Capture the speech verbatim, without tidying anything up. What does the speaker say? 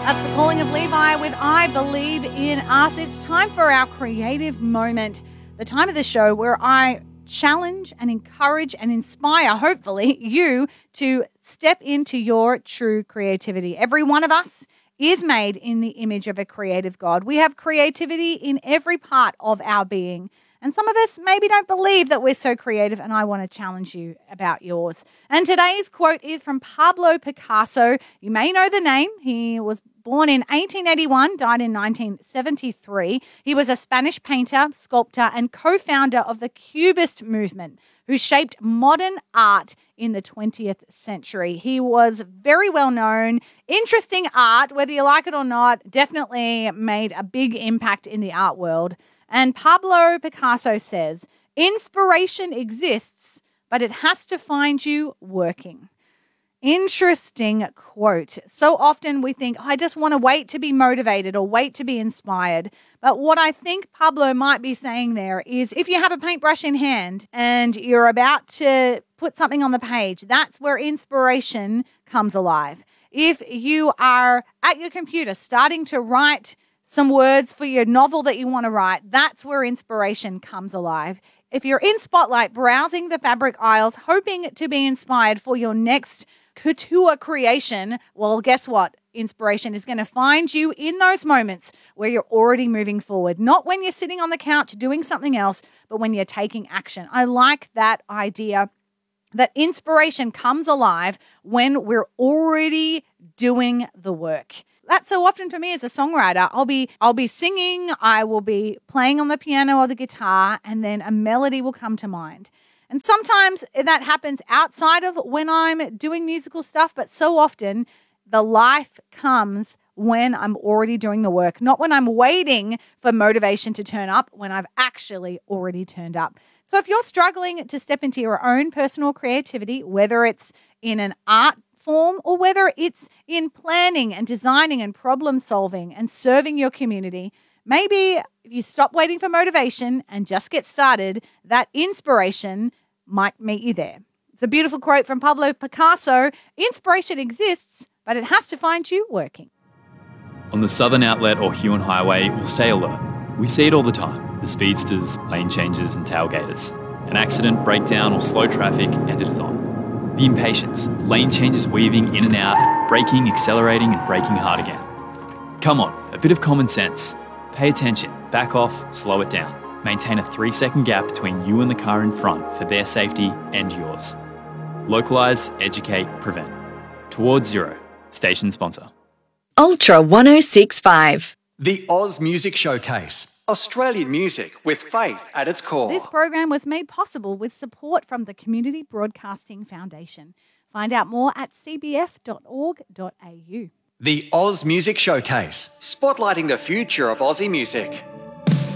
That's the calling of Levi with I Believe in Us. It's time for our creative moment, the time of the show where I challenge and encourage and inspire, hopefully, you to step into your true creativity. Every one of us is made in the image of a creative God. We have creativity in every part of our being. And some of us maybe don't believe that we're so creative, and I want to challenge you about yours. And today's quote is from Pablo Picasso. You may know the name. He was born in eighteen eighty-one, died in nineteen seventy-three. He was a Spanish painter, sculptor, and co-founder of the Cubist movement, who shaped modern art in the twentieth century. He was very well known. Interesting art, whether you like it or not, definitely made a big impact in the art world. And Pablo Picasso says, inspiration exists, but it has to find you working. Interesting quote. So often we think, oh, I just want to wait to be motivated or wait to be inspired. But what I think Pablo might be saying there is if you have a paintbrush in hand and you're about to put something on the page, that's where inspiration comes alive. If you are at your computer starting to write some words for your novel that you want to write, that's where inspiration comes alive. If you're in Spotlight browsing the fabric aisles, hoping to be inspired for your next couture creation, well, guess what? Inspiration is going to find you in those moments where you're already moving forward. Not when you're sitting on the couch doing something else, but when you're taking action. I like that idea that inspiration comes alive when we're already doing the work. That's so often for me as a songwriter. I'll be I'll be singing, I will be playing on the piano or the guitar, and then a melody will come to mind. And sometimes that happens outside of when I'm doing musical stuff, but so often the life comes when I'm already doing the work, not when I'm waiting for motivation to turn up, when I've actually already turned up. So if you're struggling to step into your own personal creativity, whether it's in an art form or whether it's in planning and designing and problem solving and serving your community, maybe if you stop waiting for motivation and just get started, that inspiration might meet you there. It's a beautiful quote from Pablo Picasso. Inspiration exists, but it has to find you working. On the Southern Outlet or Huon Highway, we'll stay alert. We see it all the time. The speedsters, lane changes and tailgaters. An accident, breakdown or slow traffic and it is on. The impatience, lane changes weaving in and out, braking, accelerating and braking hard again. Come on, a bit of common sense. Pay attention, back off, slow it down. Maintain a three second gap between you and the car in front for their safety and yours. Localise, educate, prevent. Towards Zero. Station sponsor. Ultra one oh six point five. The Oz Music Showcase. Australian music with faith at its core. This program was made possible with support from the Community Broadcasting Foundation. Find out more at c b f dot org dot a u. The Oz Music Showcase, spotlighting the future of Aussie music.